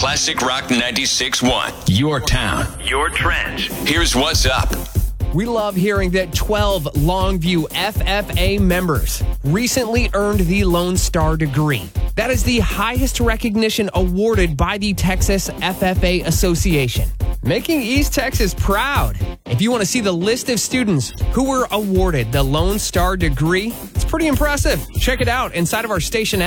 Classic Rock 96.1. Your town. Your trends. Here's what's up. We love hearing that 12 Longview FFA members recently earned the Lone Star degree. That is the highest recognition awarded by the Texas FFA Association, making East Texas proud. If you want to see the list of students who were awarded the Lone Star degree, it's pretty impressive. Check it out inside of our station app.